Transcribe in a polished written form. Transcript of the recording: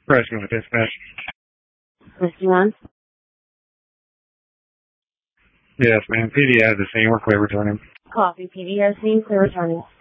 Pressing with dispatch. 51? Yes, ma'am. PD has the scene. We're clear returning. Copy. PD has seen. Clear returning.